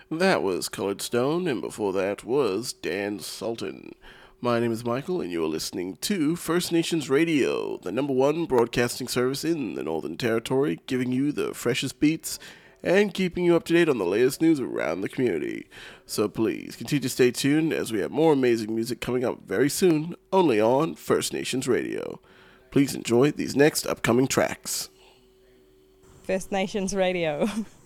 That was Colored Stone, and before that was Dan Sultan. My name is Michael, and you're listening to First Nations Radio, the number one broadcasting service in the Northern Territory, giving you the freshest beats and keeping you up to date on the latest news around the community. So please continue to stay tuned as we have more amazing music coming up very soon, only on First Nations Radio. Please enjoy these next upcoming tracks. First Nations Radio.